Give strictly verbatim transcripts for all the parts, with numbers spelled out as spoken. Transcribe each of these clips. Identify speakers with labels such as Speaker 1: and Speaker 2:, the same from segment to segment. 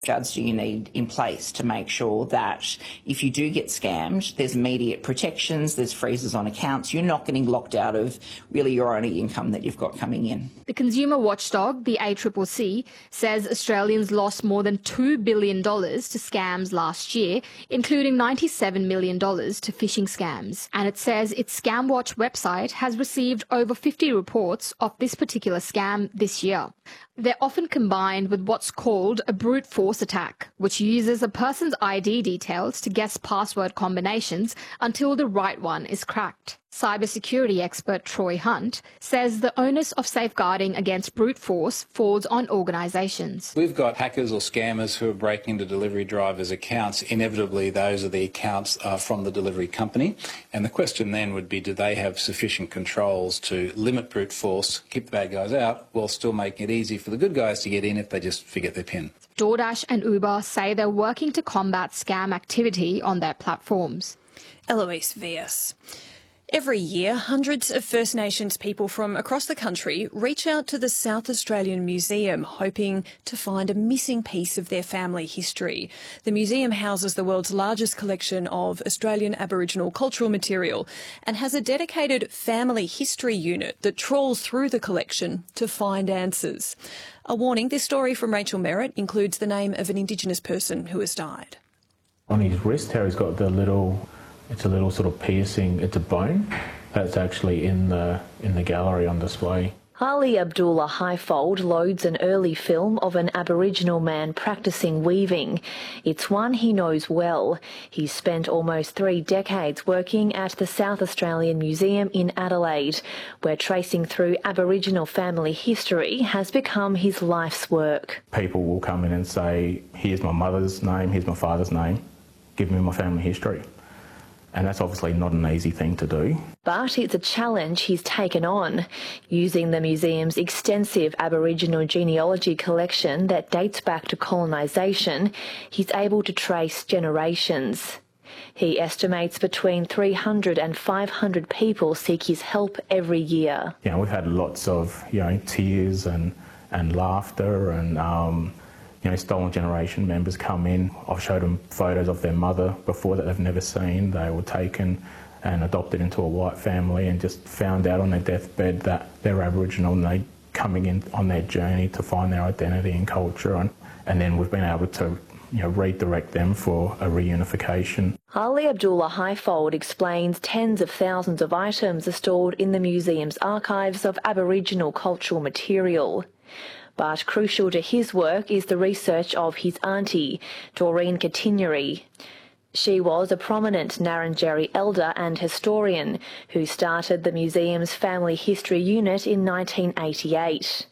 Speaker 1: safeguards do you need in place to make sure that if you do get scammed, there's immediate protections, there's freezes on accounts, you're not getting locked out of really your only income that you've got coming in.
Speaker 2: The consumer watchdog, the A C C C, says Australians lost more than two billion dollars to scams last year, including ninety-seven million dollars to phishing scams. And it says its ScamWatch website has received over fifty reports of this particular scam this year. They're often combined with what's called a brute force attack, which uses a person's I D details to guess password combinations until the right one is cracked. Cybersecurity expert Troy Hunt says the onus of safeguarding against brute force falls on organisations.
Speaker 3: We've got hackers or scammers who are breaking into delivery drivers' accounts. Inevitably, those are the accounts uh, from the delivery company. And the question then would be, do they have sufficient controls to limit brute force, keep the bad guys out, while still making it easy for the good guys to get in if they just forget their PIN?
Speaker 2: DoorDash and Uber say they're working to combat scam activity on their platforms.
Speaker 4: Eloise Vias. Every year, hundreds of First Nations people from across the country reach out to the South Australian Museum hoping to find a missing piece of their family history. The museum houses the world's largest collection of Australian Aboriginal cultural material and has a dedicated family history unit that trawls through the collection to find answers. A warning, this story from Rachel Merritt includes the name of an Indigenous person who has died.
Speaker 5: On his wrist, Harry's got the little... It's a little sort of piercing, it's a bone that's actually in the in the gallery on display.
Speaker 6: Ali Abdullah Highfold loads an early film of an Aboriginal man practising weaving. It's one he knows well. He's spent almost three decades working at the South Australian Museum in Adelaide, where tracing through Aboriginal family history has become his life's work.
Speaker 5: People will come in and say, here's my mother's name, here's my father's name, give me my family history. And that's obviously not an easy thing to do.
Speaker 6: But it's a challenge he's taken on. Using the museum's extensive Aboriginal genealogy collection that dates back to colonisation, he's able to trace generations. He estimates between three hundred and five hundred people seek his help every year.
Speaker 5: You know, we've had lots of, you know, tears and, and laughter and... Um, You know, Stolen Generation members come in. I've showed them photos of their mother before that they've never seen. They were taken and adopted into a white family and just found out on their deathbed that they're Aboriginal and they're coming in on their journey to find their identity and culture. And, and then we've been able to, you know, redirect them for a reunification.
Speaker 6: Ali Abdullah Highfold explains tens of thousands of items are stored in the museum's archives of Aboriginal cultural material. But crucial to his work is the research of his auntie, Doreen Katinuri. She was a prominent Ngarrindjeri elder and historian who started the museum's family history unit in nineteen eighty-eight.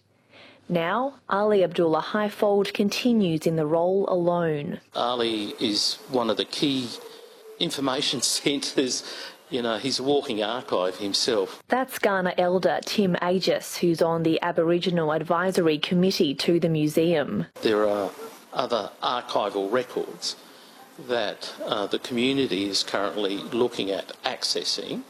Speaker 6: Now, Ali Abdullah Highfold continues in the role alone.
Speaker 7: Ali is one of the key information centres. You know, he's a walking archive himself.
Speaker 6: That's Kaurna elder Tim Aegis, who's on the Aboriginal Advisory Committee to the museum.
Speaker 7: There are other archival records that uh, the community is currently looking at accessing,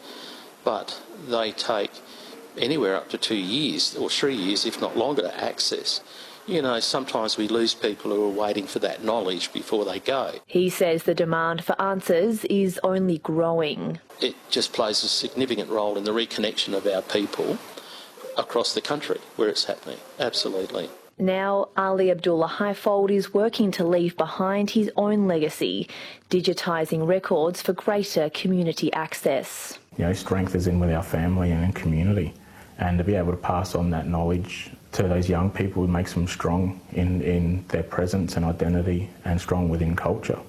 Speaker 7: but they take anywhere up to two years or three years, if not longer, to access. You know, sometimes we lose people who are waiting for that knowledge before they go.
Speaker 6: He says the demand for answers is only growing.
Speaker 7: It just plays a significant role in the reconnection of our people across the country where it's happening. Absolutely.
Speaker 6: Now, Ali Abdullah Highfold is working to leave behind his own legacy, digitising records for greater community access.
Speaker 5: You know, strength is in with our family and in community, and to be able to pass on that knowledge to those young people makes them strong in, in their presence and identity and strong within culture.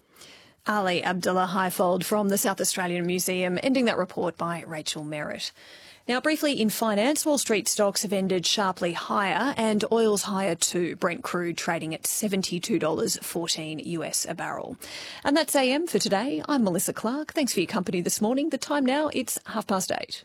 Speaker 4: Ali Abdullah Highfold from the South Australian Museum, ending that report by Rachel Merritt. Now, briefly in finance, Wall Street stocks have ended sharply higher and oil's higher too. Brent crude trading at seventy-two dollars fourteen US a barrel. And that's A M for today. I'm Melissa Clark. Thanks for your company this morning. The time now, it's half past eight.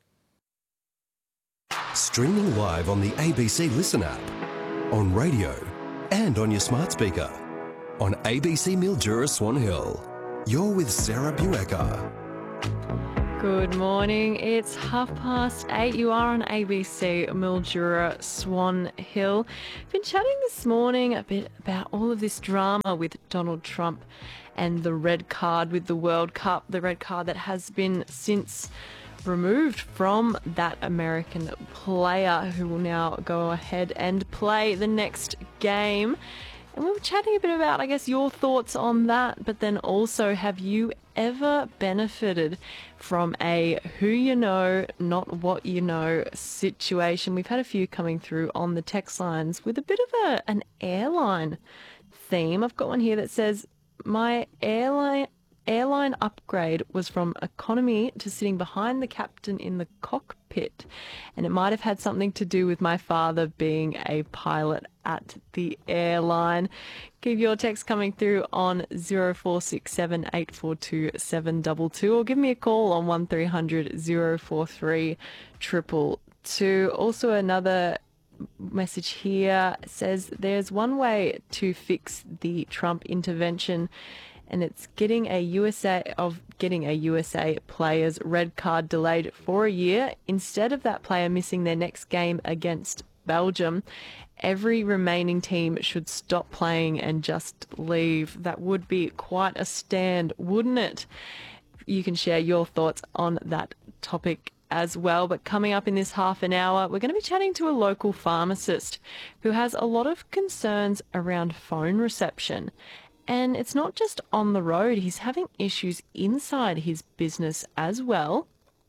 Speaker 8: Streaming live on the A B C Listen app, on radio and on your smart speaker. On A B C Mildura Swan Hill, you're with Sarah Buecker.
Speaker 9: Good morning. It's half past eight. You are on A B C Mildura Swan Hill. Been chatting this morning a bit about all of this drama with Donald Trump and the red card with the World Cup, the red card that has been since removed from that American player who will now go ahead and play the next game. And we were chatting a bit about, I guess, your thoughts on that, but then also, have you ever benefited from a who you know, not what you know situation? We've had a few coming through on the text lines with a bit of a an airline theme. I've got one here that says, my airline airline upgrade was from economy to sitting behind the captain in the cockpit, and it might have had something to do with my father being a pilot at the airline. Keep your text coming through on zero four six seven, eight four two, seven two two, or give me a call on one three hundred, zero four three, two two two. Also, another message here says there's one way to fix the Trump intervention, and it's getting a U S A of getting a U S A player's red card delayed for a year. Instead of that player missing their next game against Belgium, every remaining team should stop playing and just leave. That would be quite a stand, wouldn't it? You can share your thoughts on that topic as well. But coming up in this half an hour, we're going to be chatting to a local pharmacist who has a lot of concerns around phone reception. And it's not just on the road, he's having issues inside his business as well.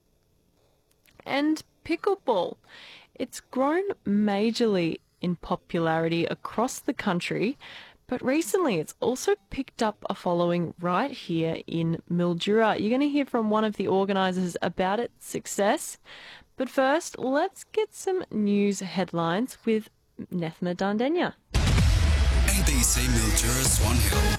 Speaker 9: And pickleball. It's grown majorly in popularity across the country, but recently it's also picked up a following right here in Mildura. You're going to hear from one of the organisers about its success. But first, let's get some news headlines with Nethma Dardenya.
Speaker 10: A B C Mildura Swan Hill.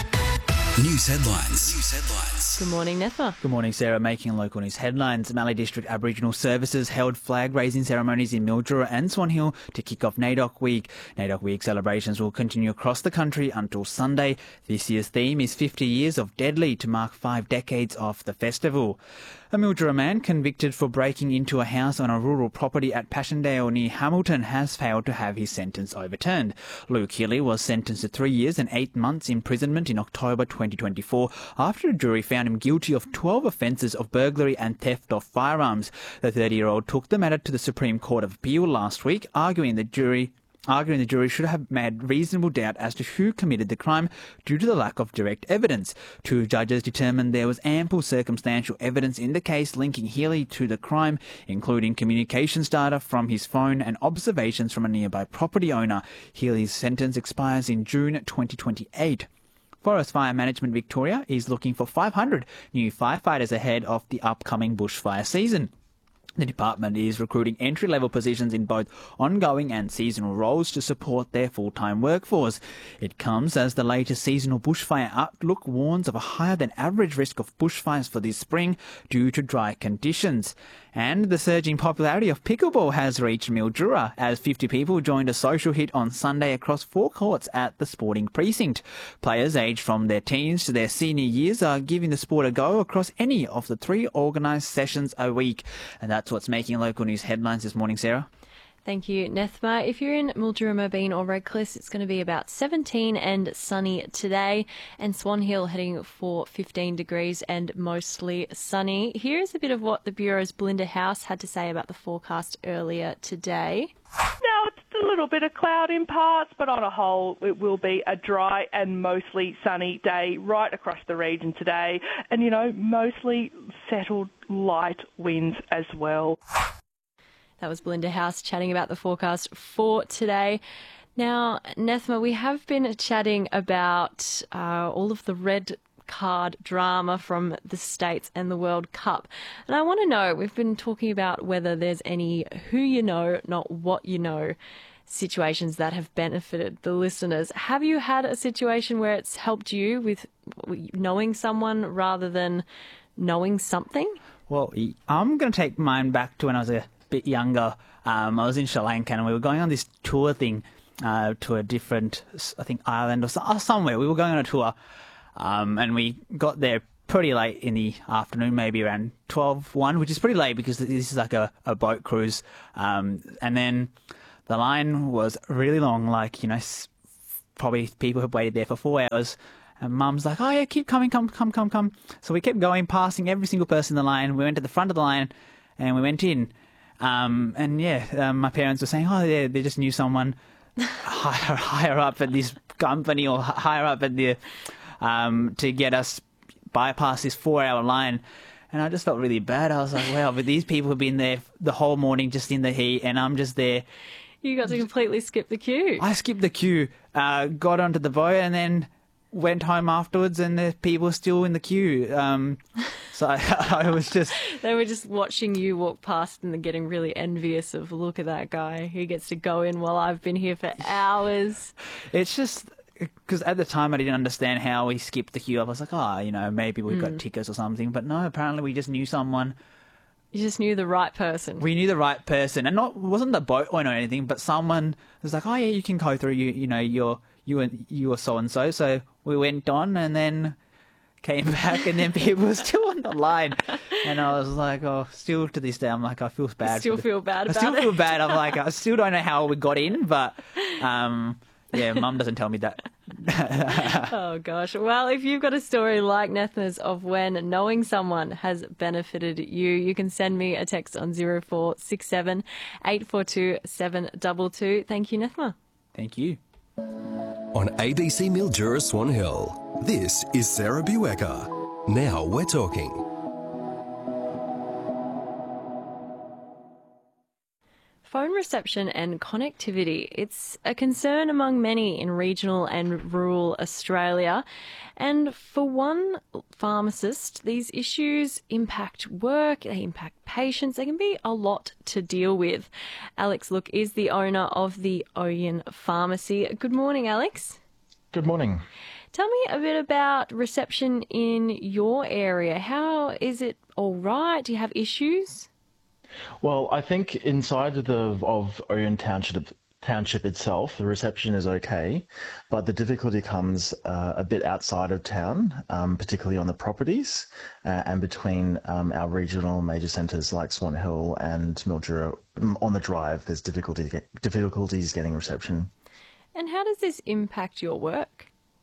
Speaker 10: News headlines. News headlines.
Speaker 9: Good morning, Nethma.
Speaker 11: Good morning, Sarah. Making local news headlines. Mallee District Aboriginal Services held flag-raising ceremonies in Mildura and Swan Hill to kick off NAIDOC Week. NAIDOC Week celebrations will continue across the country until Sunday. This year's theme is fifty years of Deadly to mark five decades of the festival. A Mildura man convicted for breaking into a house on a rural property at Passchendaele near Hamilton has failed to have his sentence overturned. Luke Healy was sentenced to three years and eight months imprisonment in October twenty twenty-four after a jury found him guilty of twelve offences of burglary and theft of firearms. The thirty-year-old took the matter to the Supreme Court of Appeal last week, arguing the jury arguing the jury should have made reasonable doubt as to who committed the crime due to the lack of direct evidence. Two judges determined there was ample circumstantial evidence in the case linking Healy to the crime, including communications data from his phone and observations from a nearby property owner. Healy's sentence expires in June twenty twenty-eight. Forest Fire Management Victoria is looking for five hundred new firefighters ahead of the upcoming bushfire season. The department is recruiting entry-level positions in both ongoing and seasonal roles to support their full-time workforce. It comes as the latest seasonal bushfire outlook warns of a higher-than-average risk of bushfires for this spring due to dry conditions. And the surging popularity of pickleball has reached Mildura as fifty people joined a social hit on Sunday across four courts at the sporting precinct. Players aged from their teens to their senior years are giving the sport a go across any of the three organised sessions a week. And that's what's making local news headlines this morning, Sarah.
Speaker 9: Thank you, Nethma. If you're in Mildura, Mobine or Redcliffe, it's going to be about seventeen and sunny today, and Swan Hill heading for fifteen degrees and mostly sunny. Here's a bit of what the Bureau's Belinda House had to say about the forecast earlier today.
Speaker 12: Now, it's a little bit of cloud in parts, but on a whole, it will be a dry and mostly sunny day right across the region today, and, you know, mostly settled light winds as well.
Speaker 9: That was Belinda House chatting about the forecast for today. Now, Nethma, we have been chatting about uh, all of the red card drama from the States and the World Cup. And I want to know, we've been talking about whether there's any who you know, not what you know situations that have benefited the listeners. Have you had a situation where it's helped you with knowing someone rather than knowing something?
Speaker 11: Well, I'm going to take mine back to when I was a bit younger. Um, I was in Sri Lanka and we were going on this tour thing uh, to a different, I think, island or, so, or somewhere. We were going on a tour um, and we got there pretty late in the afternoon, maybe around twelve, one, which is pretty late because this is like a, a boat cruise. Um, and then the line was really long, like, you know, probably people have waited there for four hours. And Mum's like, oh, yeah, keep coming, come, come, come, come. So we kept going, passing every single person in the line. We went to the front of the line and we went in. Um, and, yeah, um, my parents were saying, oh, yeah, they just knew someone higher, higher up at this company or higher up at the um, to get us bypass this four-hour line. And I just felt really bad. I was like, wow, but these people have been there the whole morning just in the heat, and I'm just there.
Speaker 9: You got to completely skip the queue.
Speaker 11: I skipped the queue, uh, got onto the boat, and then went home afterwards, and the people were still in the queue. Um, so I, I was just...
Speaker 9: They were just watching you walk past and they're getting really envious of, look at that guy. He gets to go in while I've been here for hours.
Speaker 11: It's just... Because at the time I didn't understand how we skipped the queue. I was like, oh, you know, maybe we mm. got tickets or something. But no, apparently we just knew someone.
Speaker 9: You just knew the right person.
Speaker 11: We knew the right person. And not wasn't the boat owner or anything, but someone was like, oh, yeah, you can go through, you you know, you're, you and you were so-and-so. So we went on and then came back and then people were still on the line. And I was like, oh, still to this day, I'm like, I feel bad.
Speaker 9: Still feel bad about
Speaker 11: it. I still
Speaker 9: it.
Speaker 11: feel bad. I'm like, I still don't know how we got in, but... um yeah, Mum doesn't tell me that.
Speaker 9: Oh, gosh. Well, if you've got a story like Nethma's of when knowing someone has benefited you, you can send me a text on zero four six seven, eight four two, seven two two. Thank you, Nethma.
Speaker 11: Thank you.
Speaker 8: On A B C Mildura Swan Hill, this is Sarah Buecker. Now we're talking.
Speaker 9: Phone reception and connectivity. It's a concern among many in regional and rural Australia. And for one pharmacist, these issues impact work, they impact patients, they can be a lot to deal with. Alex Look is the owner of the Oyen Pharmacy. Good morning, Alex.
Speaker 13: Good morning.
Speaker 9: Tell me a bit about reception in your area. How is it all right? Do you have issues?
Speaker 13: Well, I think inside of the of Oyen Township township itself, the reception is okay, but the difficulty comes uh, a bit outside of town, um, particularly on the properties uh, and between um, our regional major centres like Swan Hill and Mildura. On the drive, there's difficulty get, difficulties getting reception.
Speaker 9: And how does this impact your work?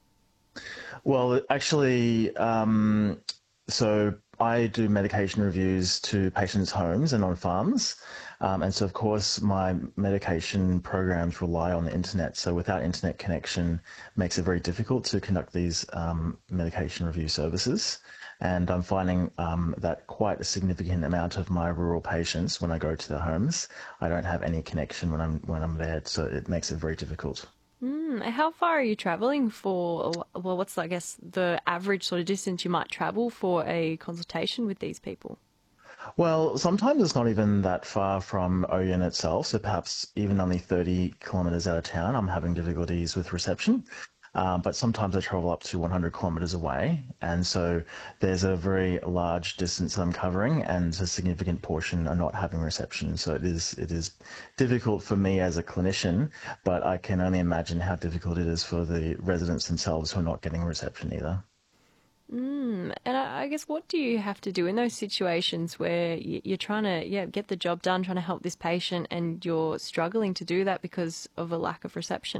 Speaker 13: Well, actually, um, so I do medication reviews to patients' homes and on farms. Um, and so, of course, my medication programs rely on the internet. So without internet connection, it makes it very difficult to conduct these um, medication review services. And I'm finding um, that quite a significant amount of my rural patients, when I go to their homes, I don't have any connection when I'm when I'm there. So it makes it very difficult.
Speaker 9: Mm, how far are you travelling for? Well, what's, I guess, the average sort of distance you might travel for a consultation with these people?
Speaker 13: Well, sometimes it's not even that far from Oyen itself, so perhaps even only thirty kilometres out of town, I'm having difficulties with reception. Um, but sometimes I travel up to one hundred kilometres away, and so there's a very large distance that I'm covering, and a significant portion are not having reception. So it is it is difficult for me as a clinician, but I can only imagine how difficult it is for the residents themselves who are not getting reception either.
Speaker 9: Mm, and I, I guess what do you have to do in those situations where you're trying to yeah get the job done, trying to help this patient, and you're struggling to do that because of a lack of reception?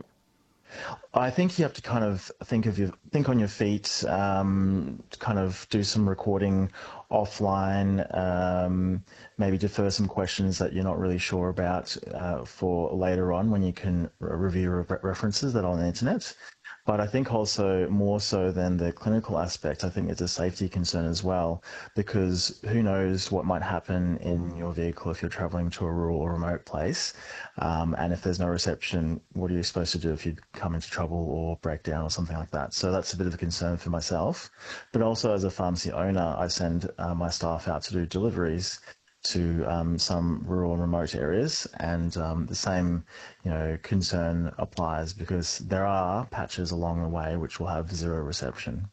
Speaker 13: I think you have to kind of think of your think on your feet, um, kind of do some recording offline, um, maybe defer some questions that you're not really sure about uh, for later on when you can review re- references that are on the internet. But I think also more so than the clinical aspect, I think it's a safety concern as well, because who knows what might happen in your vehicle if you're traveling to a rural or remote place. Um, and if there's no reception, what are you supposed to do if you come into trouble or break down or something like that? So that's a bit of a concern for myself. But also as a pharmacy owner, I send uh, my staff out to do deliveries to um, some rural and remote areas, and um, the same, you know, concern applies because there are patches along the way which will have zero reception.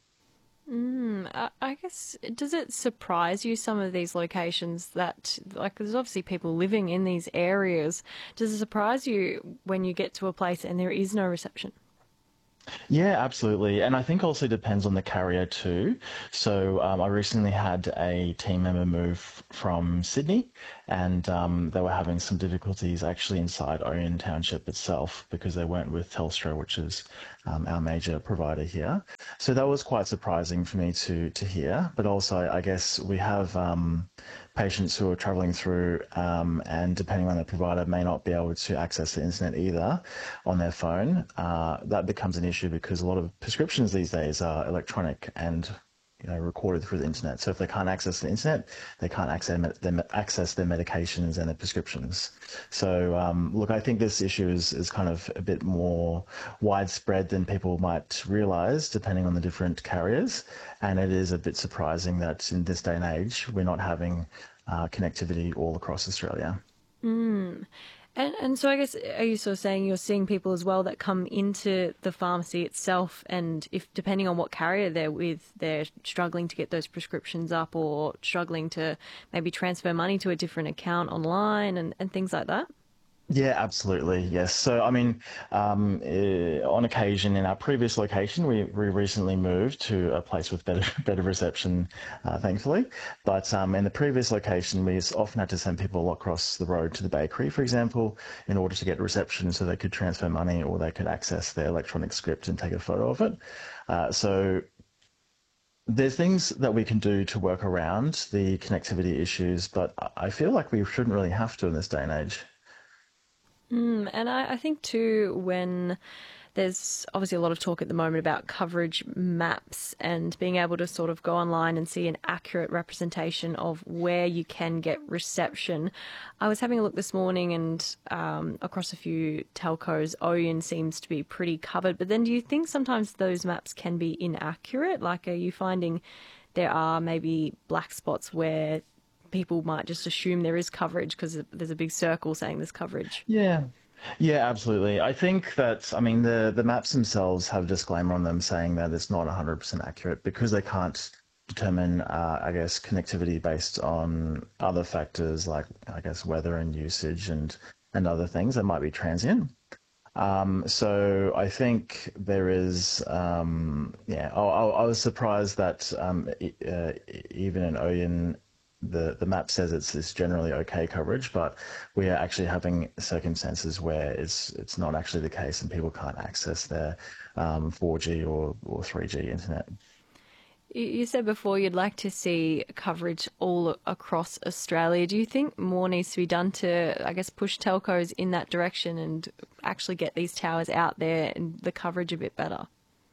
Speaker 9: Mm, I, I guess, does it surprise you, some of these locations that, like, there's obviously people living in these areas, does it surprise you when you get to a place and there is no reception?
Speaker 13: Yeah, absolutely. And I think also depends on the carrier too. So um, I recently had a team member move from Sydney, and um, they were having some difficulties actually inside Oyen Township itself because they weren't with Telstra, which is um, our major provider here. So that was quite surprising for me to to hear. But also, I guess we have um, patients who are travelling through um, and depending on the provider may not be able to access the internet either on their phone. Uh, that becomes an issue because a lot of prescriptions these days are electronic and you know, recorded through the internet. So if they can't access the internet, they can't access their, access their medications and their prescriptions. So um, look, I think this issue is, is kind of a bit more widespread than people might realise, depending on the different carriers. And it is a bit surprising that in this day and age, we're not having uh, connectivity all across Australia.
Speaker 9: Mm. And and so I guess, are you sort of saying you're seeing people as well that come into the pharmacy itself, and if depending on what carrier they're with, they're struggling to get those prescriptions up or struggling to maybe transfer money to a different account online and, and things like that?
Speaker 13: Yeah, absolutely. Yes. So, I mean, um, uh, on occasion in our previous location, we, we recently moved to a place with better better reception, uh, thankfully. But um, in the previous location, we often had to send people across the road to the bakery, for example, in order to get reception so they could transfer money or they could access their electronic script and take a photo of it. Uh, so there's things that we can do to work around the connectivity issues, but I feel like we shouldn't really have to in this day and age.
Speaker 9: Mm, and I, I think too, when there's obviously a lot of talk at the moment about coverage maps and being able to sort of go online and see an accurate representation of where you can get reception. I was having a look this morning and um, across a few telcos, Oyen seems to be pretty covered. But then do you think sometimes those maps can be inaccurate? Like, are you finding there are maybe black spots where people might just assume there is coverage because there's a big circle saying there's coverage?
Speaker 13: Yeah. Yeah, absolutely. I think that, I mean, the, the maps themselves have a disclaimer on them saying that it's not one hundred percent accurate because they can't determine, uh, I guess, connectivity based on other factors like, I guess, weather and usage and, and other things that might be transient. Um, so I think there is, um, yeah, I, I was surprised that um, uh, even in Oyen, the the map says it's, it's generally okay coverage, but we are actually having circumstances where it's it's not actually the case and people can't access their um, four G or, or three G internet.
Speaker 9: You said before you'd like to see coverage all across Australia. Do you think more needs to be done to, I guess, push telcos in that direction and actually get these towers out there and the coverage a bit better?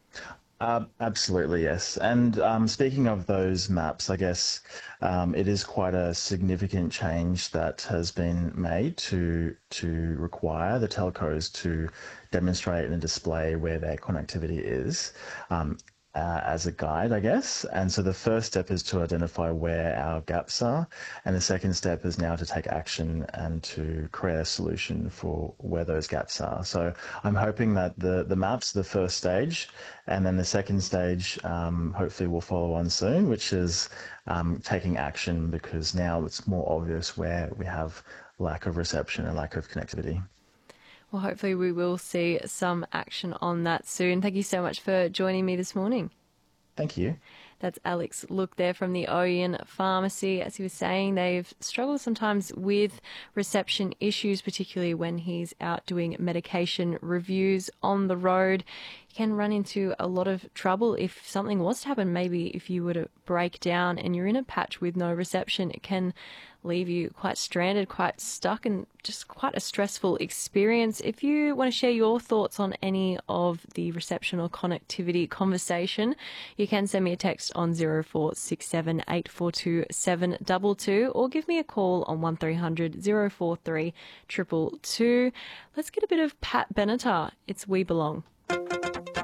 Speaker 13: Uh, absolutely, yes. And um, speaking of those maps, I guess um, it is quite a significant change that has been made to to require the telcos to demonstrate and display where their connectivity is. Um, Uh, as a guide, I guess. And so the first step is to identify where our gaps are. And the second step is now to take action and to create a solution for where those gaps are. So I'm hoping that the, the map's the first stage, and then the second stage um, hopefully will follow on soon, which is um, taking action because now it's more obvious where we have lack of reception and lack of connectivity.
Speaker 9: Well, hopefully we will see some action on that soon. Thank you so much for joining me this morning.
Speaker 13: Thank you.
Speaker 9: That's Alex Look there from the Oyen Pharmacy. As he was saying, they've struggled sometimes with reception issues, particularly when he's out doing medication reviews on the road. You can run into a lot of trouble if something was to happen. Maybe if you were to break down and you're in a patch with no reception, it can leave you quite stranded, quite stuck, and just quite a stressful experience. If you want to share your thoughts on any of the reception or connectivity conversation, you can send me a text on zero four six seven eight four two seven two two or give me a call on one three hundred zero four three two two two. Let's get a bit of Pat Benatar. It's We Belong.